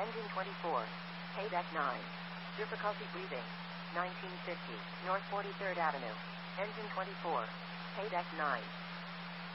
Engine 24. Payback 9. Difficulty breathing. 1950. North 43rd Avenue. Engine 24. Payback 9.